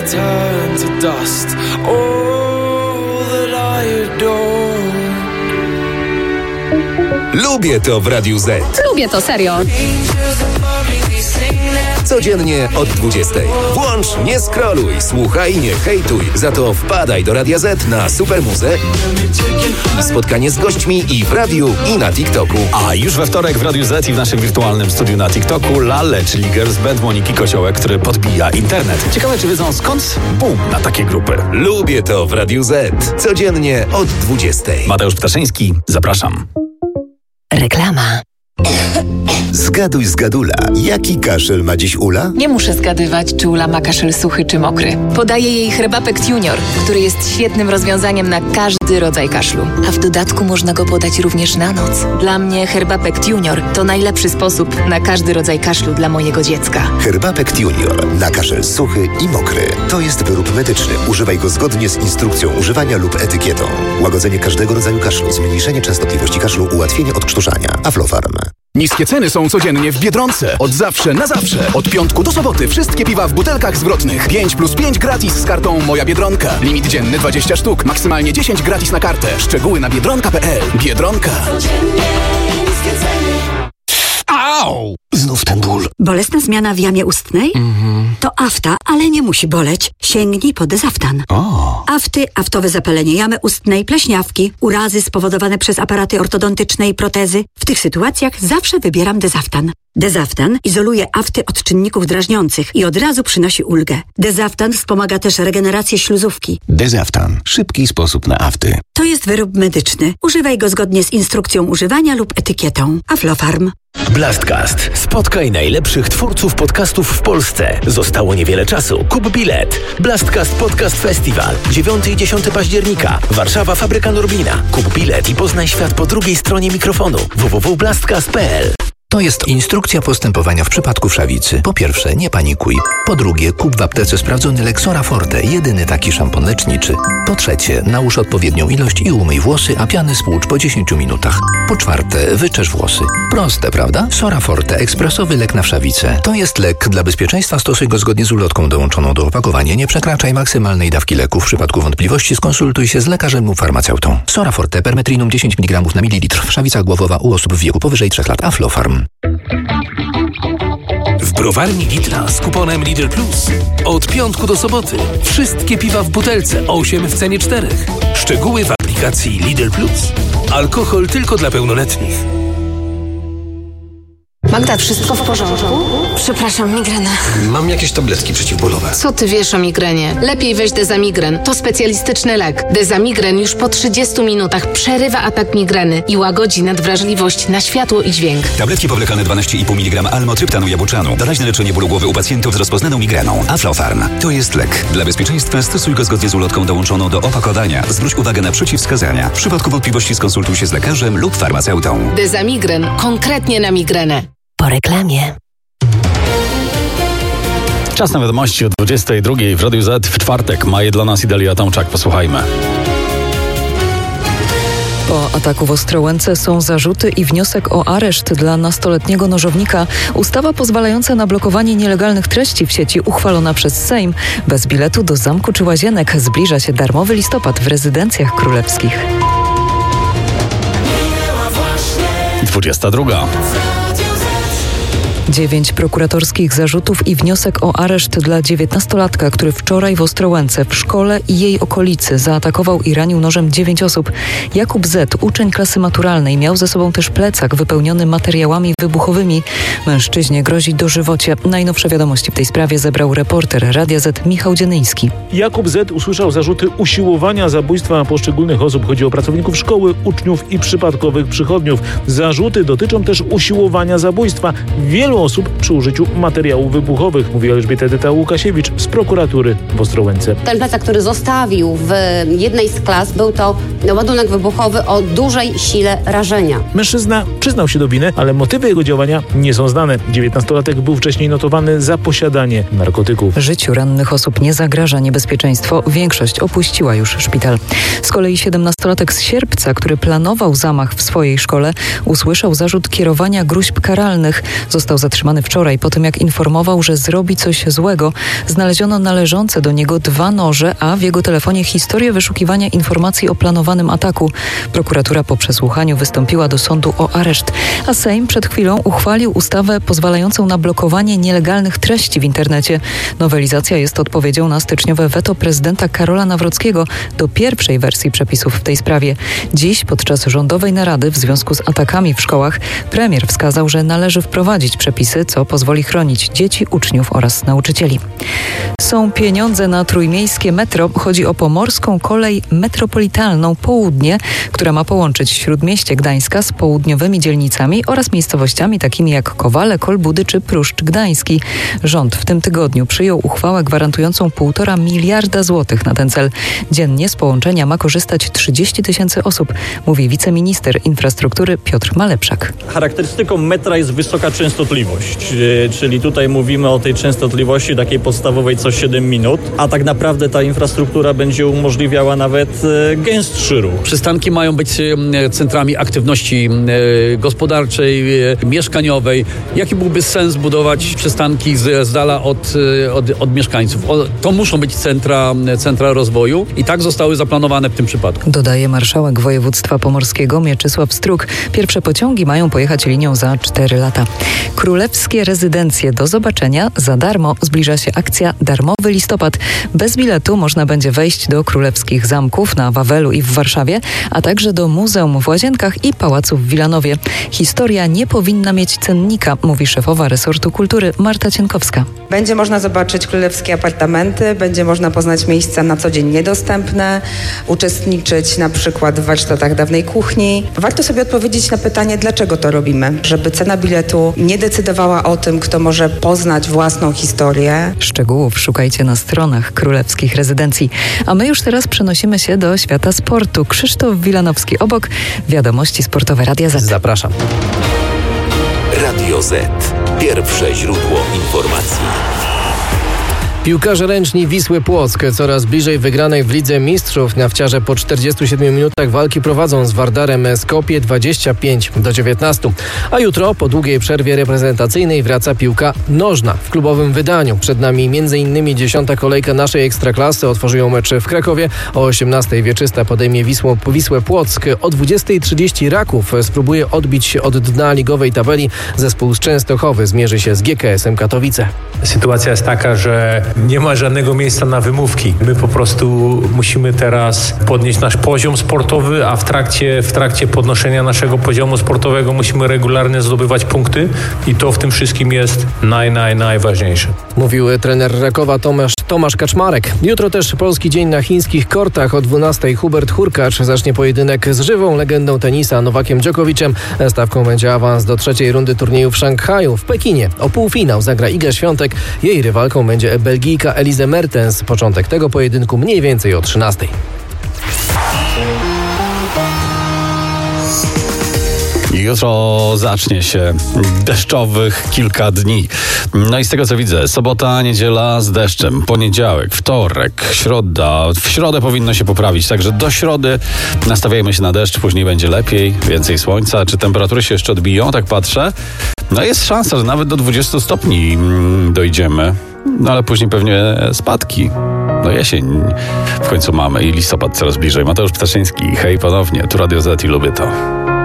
turn to dust. All that I adore. Lubię to w Radiu Z. Lubię to, serio. Codziennie od 20. Włącz, nie scrolluj, słuchaj, nie hejtuj. Za to wpadaj do Radia Z na Supermuzę i spotkanie z gośćmi i w radiu, i na TikToku. A już we wtorek w Radiu Z i w naszym wirtualnym studiu na TikToku Lale, czyli girls band Moniki Kosiołek, który podbija internet. Ciekawe, czy wiedzą skąd boom na takie grupy. Lubię to w Radiu Z. Codziennie od 20. Mateusz Ptaszyński, zapraszam. Reklama. Zgaduj z Gadula. Jaki kaszel ma dziś Ula? Nie muszę zgadywać, czy Ula ma kaszel suchy czy mokry. Podaję jej Herbapekt Junior, który jest świetnym rozwiązaniem na każdy rodzaj kaszlu. A w dodatku można go podać również na noc. Dla mnie Herbapekt Junior to najlepszy sposób na każdy rodzaj kaszlu dla mojego dziecka. Herbapekt Junior na kaszel suchy i mokry. To jest wyrób medyczny. Używaj go zgodnie z instrukcją używania lub etykietą. Łagodzenie każdego rodzaju kaszlu, zmniejszenie częstotliwości kaszlu, ułatwienie odkrztuszania. Aflofarm. Niskie ceny są codziennie w Biedronce. Od zawsze na zawsze. Od piątku do soboty wszystkie piwa w butelkach zwrotnych. 5+5 gratis z kartą Moja Biedronka. Limit dzienny 20 sztuk. Maksymalnie 10 gratis na kartę. Szczegóły na biedronka.pl. Biedronka. Au! Znów ten ból. Bolesna zmiana w jamie ustnej? To afta, ale nie musi boleć. Sięgnij po Dezaftan. Afty, aftowe zapalenie jamy ustnej, pleśniawki, urazy spowodowane przez aparaty ortodontyczne i protezy. W tych sytuacjach zawsze wybieram Dezaftan. Dezaftan izoluje afty od czynników drażniących i od razu przynosi ulgę. Dezaftan wspomaga też regenerację śluzówki. Dezaftan. Szybki sposób na afty. To jest wyrób medyczny. Używaj go zgodnie z instrukcją używania lub etykietą. Aflofarm. Blastcast. Spotkaj najlepszych twórców podcastów w Polsce. Zostało niewiele czasu. Kup bilet. Blastcast Podcast Festival. 9 i 10 października. Warszawa, Fabryka Nurbina. Kup bilet i poznaj świat po drugiej stronie mikrofonu. www.blastcast.pl. To jest instrukcja postępowania w przypadku wszawicy. Po pierwsze, nie panikuj. Po drugie, kup w aptece sprawdzony lek Sora Forte, jedyny taki szampon leczniczy. Po trzecie, nałóż odpowiednią ilość i umyj włosy, a piany spłucz po 10 minutach. Po czwarte, wyczesz włosy. Proste, prawda? Sora Forte, ekspresowy lek na wszawicę. To jest lek. Dla bezpieczeństwa stosuj go zgodnie z ulotką dołączoną do opakowania. Nie przekraczaj maksymalnej dawki leku. W przypadku wątpliwości skonsultuj się z lekarzem lub farmaceutą. Sora Forte, permetrinum 10 mg na mililitr. Wszawica głowowa u osób w wieku powyżej 3 lat. Aflofarm. W browarni Lidla z kuponem Lidl Plus. Od piątku do soboty. Wszystkie piwa w butelce. 8 w cenie 4. Szczegóły w aplikacji Lidl Plus. Alkohol tylko dla pełnoletnich. Magda, wszystko w porządku? Przepraszam, migrena. Mam jakieś tabletki przeciwbólowe. Co ty wiesz o migrenie? Lepiej weź Dezamigren. To specjalistyczny lek. Dezamigren już po 30 minutach przerywa atak migreny i łagodzi nadwrażliwość na światło i dźwięk. Tabletki powlekane 12,5 mg almotryptanu jabłczanu. Doraźne leczenie bólu głowy u pacjentów z rozpoznaną migreną. Aflofarm. To jest lek. Dla bezpieczeństwa stosuj go zgodnie z ulotką dołączoną do opakowania. Zwróć uwagę na przeciwwskazania. W przypadku wątpliwości skonsultuj się z lekarzem lub farmaceutą. Dezamigren. Konkretnie na migrenę. Po reklamie. Czas na wiadomości o 22 w Radiu Z w czwartek. Ma je dla nas Idalia Tomczak. Posłuchajmy. Po ataku w Ostrołęce są zarzuty i wniosek o areszt dla nastoletniego nożownika. Ustawa pozwalająca na blokowanie nielegalnych treści w sieci uchwalona przez Sejm. Bez biletu do zamku czy łazienek zbliża się darmowy listopad w rezydencjach królewskich. 22. 9 prokuratorskich zarzutów i wniosek o areszt dla 19-latka, który wczoraj w Ostrołęce w szkole i jej okolicy zaatakował i ranił nożem 9 osób. Jakub Z., uczeń klasy maturalnej, miał ze sobą też plecak wypełniony materiałami wybuchowymi. Mężczyźnie grozi dożywocie. Najnowsze wiadomości w tej sprawie zebrał reporter Radia Z Michał Dzienyński. Jakub Z. usłyszał zarzuty usiłowania zabójstwa poszczególnych osób. Chodzi o pracowników szkoły, uczniów i przypadkowych przychodniów. Zarzuty dotyczą też usiłowania zabójstwa wielu osób przy użyciu materiałów wybuchowych, mówi Elżbieta Edyta Łukasiewicz z prokuratury w Ostrołęce. Ten plecak, który zostawił w jednej z klas, był to ładunek wybuchowy o dużej sile rażenia. Mężczyzna przyznał się do winy, ale motywy jego działania nie są znane. 19-latek był wcześniej notowany za posiadanie narkotyków. Życiu rannych osób nie zagraża niebezpieczeństwo. Większość opuściła już szpital. Z kolei 17-latek z Sierpca, który planował zamach w swojej szkole, usłyszał zarzut kierowania gróźb karalnych. Został zatrzymany wczoraj po tym, jak informował, że zrobi coś złego. Znaleziono należące do niego 2 noże, a w jego telefonie historię wyszukiwania informacji o planowanym ataku. Prokuratura po przesłuchaniu wystąpiła do sądu o areszt, a Sejm przed chwilą uchwalił ustawę pozwalającą na blokowanie nielegalnych treści w internecie. Nowelizacja jest odpowiedzią na styczniowe weto prezydenta Karola Nawrockiego do pierwszej wersji przepisów w tej sprawie. Dziś podczas rządowej narady w związku z atakami w szkołach premier wskazał, że należy wprowadzić przepisy, co pozwoli chronić dzieci, uczniów oraz nauczycieli. Są pieniądze na trójmiejskie metro. Chodzi o Pomorską Kolej Metropolitalną Południe, która ma połączyć Śródmieście Gdańska z południowymi dzielnicami oraz miejscowościami takimi jak Kowale, Kolbudy czy Pruszcz Gdański. Rząd w tym tygodniu przyjął uchwałę gwarantującą 1,5 miliarda złotych na ten cel. Dziennie z połączenia ma korzystać 30 000 osób, mówi wiceminister infrastruktury Piotr Malepszak. Charakterystyką metra jest wysoka częstotliwość, czyli tutaj mówimy o tej częstotliwości takiej podstawowej co 7 minut, a tak naprawdę ta infrastruktura będzie umożliwiała nawet gęstszy ruch. Przystanki mają być centrami aktywności gospodarczej, mieszkaniowej. Jaki byłby sens budować przystanki z dala od mieszkańców? To muszą być centra rozwoju i tak zostały zaplanowane w tym przypadku. Dodaje marszałek województwa pomorskiego Mieczysław Struk. Pierwsze pociągi mają pojechać linią za 4 lata. Królewskie rezydencje do zobaczenia za darmo. Zbliża się akcja Darmowy Listopad. Bez biletu można będzie wejść do królewskich zamków na Wawelu i w Warszawie, a także do Muzeum w Łazienkach i Pałacu w Wilanowie. Historia nie powinna mieć cennika, mówi szefowa resortu kultury Marta Cienkowska. Będzie można zobaczyć królewskie apartamenty, będzie można poznać miejsca na co dzień niedostępne, uczestniczyć na przykład w warsztatach dawnej kuchni. Warto sobie odpowiedzieć na pytanie, dlaczego to robimy. Żeby cena biletu nie decydowała o tym, kto może poznać własną historię. Szczegółów szukajcie na stronach królewskich rezydencji. A my już teraz przenosimy się do świata sportu. Krzysztof Wilanowski obok. Wiadomości sportowe Radia Z. Zapraszam. Radio Z. Pierwsze źródło informacji. Piłkarze ręczni Wisły Płock coraz bliżej wygranej w Lidze Mistrzów. Nawciarze po 47 minutach walki prowadzą z Wardarem Skopje 25-19. A jutro po długiej przerwie reprezentacyjnej wraca piłka nożna w klubowym wydaniu. Przed nami m.in. 10. kolejka naszej Ekstraklasy. Otworzył mecz w Krakowie. O 18:00 Wieczysta podejmie Wisłę Płock. O 20:30 Raków spróbuje odbić się od dna ligowej tabeli. Zespół z Częstochowy zmierzy się z GKS-em Katowice. Sytuacja jest taka, że nie ma żadnego miejsca na wymówki. My po prostu musimy teraz podnieść nasz poziom sportowy, a w trakcie podnoszenia naszego poziomu sportowego musimy regularnie zdobywać punkty i to w tym wszystkim jest najważniejsze. Mówił trener Rakowa Tomasz Kaczmarek. Jutro też polski dzień na chińskich kortach. O 12:00 Hubert Hurkacz zacznie pojedynek z żywą legendą tenisa Nowakiem Djokovicem. Stawką będzie awans do 3. rundy turnieju w Szanghaju. W Pekinie o półfinał zagra Iga Świątek. Jej rywalką będzie Belgijka Elise Mertens. Początek tego pojedynku mniej więcej o 13:00. Jutro zacznie się deszczowych kilka dni. No i z tego co widzę, sobota, niedziela z deszczem, poniedziałek, wtorek, środa. W środę powinno się poprawić, także do środy nastawiajmy się na deszcz, później będzie lepiej, więcej słońca. Czy temperatury się jeszcze odbiją? Tak patrzę. No jest szansa, że nawet do 20 stopni dojdziemy. No ale później pewnie spadki. No jesień w końcu mamy i listopad coraz bliżej. Mateusz Ptaszyński, hej ponownie, tu Radio Z i lubię to.